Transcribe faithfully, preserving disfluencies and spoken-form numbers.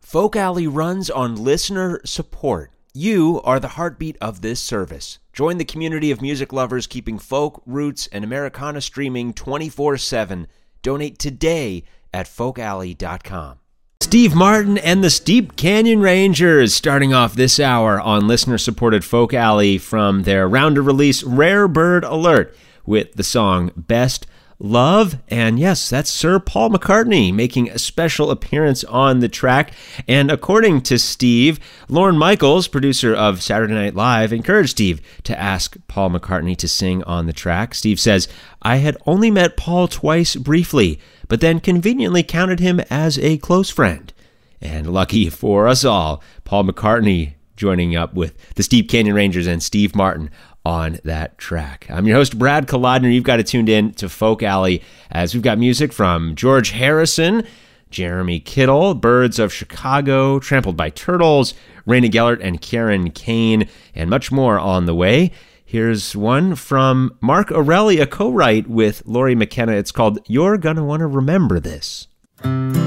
Folk Alley runs on listener support. You are the heartbeat of this service. Join the community of music lovers keeping folk, roots, and Americana streaming twenty-four seven. Donate today at folk alley dot com. Steve Martin and the Steep Canyon Rangers starting off this hour on listener-supported Folk Alley from their round-of-release Rare Bird Alert with the song Best Love. And yes, that's Sir Paul McCartney making a special appearance on the track. And according to Steve, Lorne Michaels, producer of Saturday Night Live, encouraged Steve to ask Paul McCartney to sing on the track. Steve says, "I had only met Paul twice briefly, but then conveniently counted him as a close friend." And lucky for us all, Paul McCartney joining up with the Steep Canyon Rangers and Steve Martin on that track. I'm your host, Brad Kolodner. You've got it tuned in to Folk Alley as we've got music from George Harrison, Jeremy Kittle, Birds of Chicago, Trampled by Turtles, Raina Gellert and Karen Kane, and much more on the way. Here's one from Mark Aurelia, co-write with Laurie McKenna. It's called You're Gonna Want to Remember This.